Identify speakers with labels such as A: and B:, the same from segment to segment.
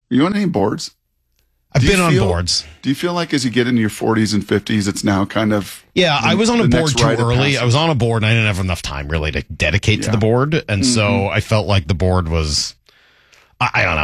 A: Are you on any boards?
B: I've been on boards.
A: Do you feel like as you get into your 40s and 50s, it's now kind of...
B: Yeah, I was on a board too early. I was on a board and I didn't have enough time really to dedicate to the board. And so I felt like the board was... I don't know.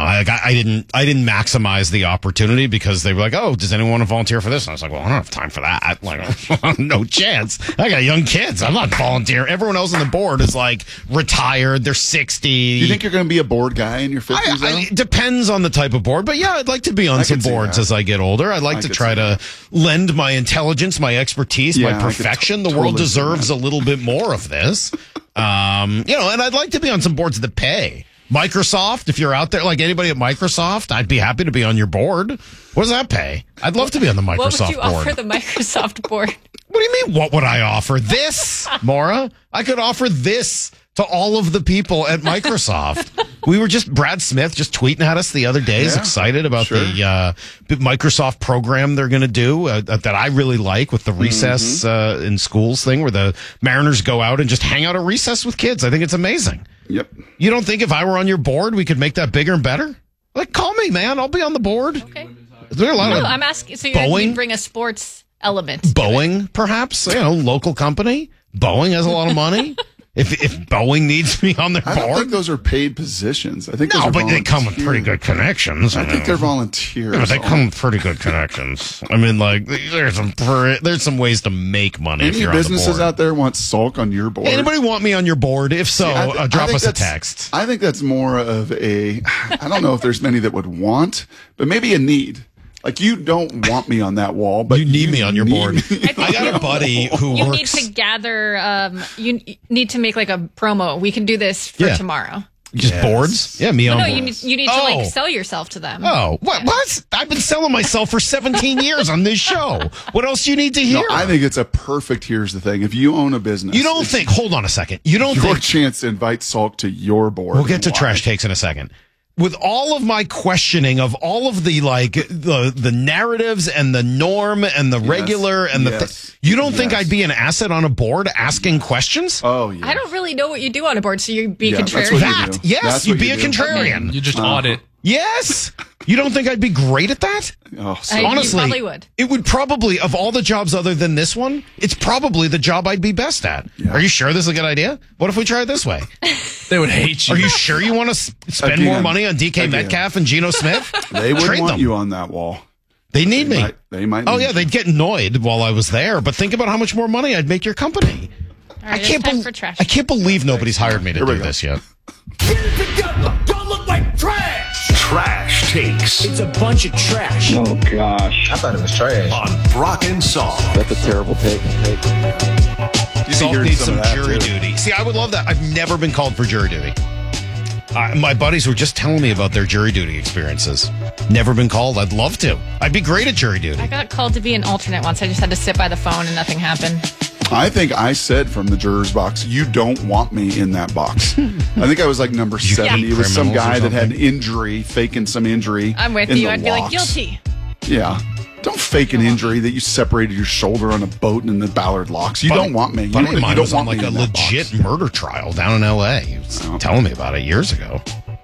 B: I didn't maximize the opportunity because they were like, "Oh, does anyone want to volunteer for this?" And I was like, "Well, I don't have time for that. Like, no chance. I got young kids. I'm not volunteering." Everyone else on the board is like retired. They're 60.
A: Do you think you're going to be a board guy in your 50s?
B: It depends on the type of board, but yeah, I'd like to be on some boards as I get older. I'd like to try to lend my intelligence, my expertise, my perfection. The world deserves a little bit more of this. And I'd like to be on some boards that pay. Microsoft, if you're out there, like anybody at Microsoft, I'd be happy to be on your board. What does that pay? I'd love to be on the Microsoft board.
C: What would you offer the Microsoft board?
B: What do you mean, what would I offer? This, Maura? I could offer this to all of the people at Microsoft. Brad Smith just tweeting at us the other day. He's excited about the Microsoft program they're going to do that I really like with the recess in schools thing where the Mariners go out and just hang out at recess with kids. I think it's amazing.
A: Yep.
B: You don't think if I were on your board, we could make that bigger and better? Like, call me, man. I'll be on the board.
C: Okay.
B: Is there a lot of
C: I'm asking. So you bring a sports element.
B: Boeing, perhaps? Local company. Boeing has a lot of money. If Boeing needs me on their board.
A: I don't think those are paid positions. I think those are
B: but they come with pretty good connections.
A: I think they're volunteers.
B: Yeah, but they come with pretty good connections. I mean, like, there's some ways to make money if you're on the board. Any
A: businesses out there want Sulk on your board?
B: Anybody want me on your board? If so, drop us a text.
A: I think that's more of I don't know if there's many that would want, but maybe a need. Like, you don't want me on that wall, but
B: you need me on your board.
C: I
B: got a buddy who
C: you
B: works...
C: need to gather, you need to make like a promo. We can do this for tomorrow.
B: Just boards? Yeah, me on
C: boards. You need to sell yourself to them.
B: Oh, what? I've been selling myself for 17 years on this show. What else do you need to hear?
A: No, I think it's here's the thing. If you own a business...
B: You don't think... Hold on a second. You don't think...
A: Your chance to invite Sulk to your board.
B: We'll get to trash takes in a second. With all of my questioning of all of the the narratives and the norm and the regular and you don't think I'd be an asset on a board asking questions?
A: Oh, yeah.
C: I don't really know what you do on a board, so you'd be contrarian.
B: Yes, you'd be a contrarian.
D: You just audit.
B: Yes. You don't think I'd be great at that?
A: Oh,
B: honestly,
C: you probably would.
B: It would probably, of all the jobs other than this one, it's probably the job I'd be best at. Yeah. Are you sure this is a good idea? What if we try it this way?
D: They would hate you.
B: Are you sure you want to spend more money on DK Metcalf and Geno Smith?
A: They would want you on that wall.
B: They need me.
A: They might.
B: They'd get annoyed while I was there. But think about how much more money I'd make your company.
C: All right, I
B: can't believe nobody's hired me to do this yet.
E: Get it together. Don't look like trash.
F: Trash takes.
E: It's a bunch of trash.
G: Oh, gosh. I thought it was trash.
F: On Brock and Salk.
G: That's a terrible take.
B: Salk needs some jury duty. See, I would love that. I've never been called for jury duty. My buddies were just telling me about their jury duty experiences. Never been called. I'd love to. I'd be great at jury duty.
C: I got called to be an alternate once. I just had to sit by the phone and nothing happened.
A: I think I said from the juror's box, you don't want me in that box. I think I was like number 70. It was some guy that had injury, faking some injury.
C: I'm with you. I'd be like, guilty.
A: Yeah. Don't fake an injury that you separated your shoulder on a boat in the Ballard Locks. You don't want me. You don't
B: was on
A: want
B: like a legit murder trial down in L.A. He was telling me about it years ago.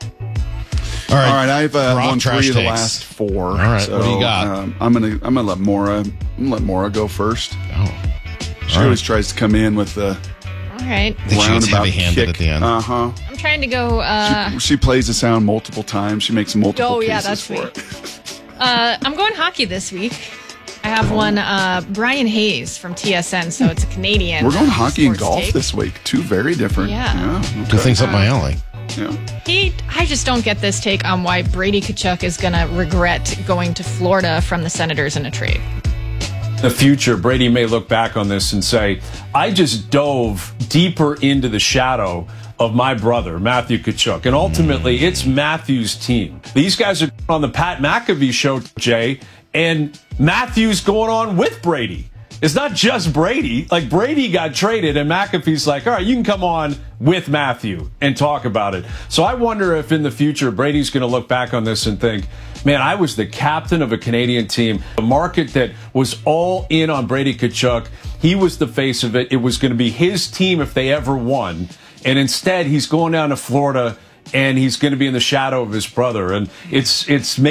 A: All right, I've won 3 of the last 4.
B: All right, so, what do you got?
A: I'm gonna let Maura go first.
B: Oh.
A: She always tries to come in with the
C: all right.
B: I think she gets heavy-handed at the end.
A: Uh-huh.
C: I'm trying to go...
A: She plays the sound multiple times. She makes multiple cases
C: that's
A: for
C: sweet.
A: it.
C: I'm going hockey this week. I have one Brian Hayes from TSN, so it's a Canadian.
A: We're going hockey and golf
C: take.
A: this week. 2 very different.
C: Yeah.
A: Okay.
B: 2 things up my alley.
A: Yeah.
C: I just don't get this take on why Brady Tkachuk is going to regret going to Florida from the Senators in a trade.
H: The future, Brady may look back on this and say, I just dove deeper into the shadow of my brother, Matthew Tkachuk. And ultimately, it's Matthew's team. These guys are on the Pat McAfee show, Jay, and Matthew's going on with Brady. It's not just Brady. Like, Brady got traded, and McAfee's like, all right, you can come on with Matthew and talk about it. So I wonder if in the future, Brady's going to look back on this and think, man, I was the captain of a Canadian team, a market that was all in on Brady Tkachuk. He was the face of it. It was going to be his team if they ever won. And instead, he's going down to Florida, and he's going to be in the shadow of his brother. And it's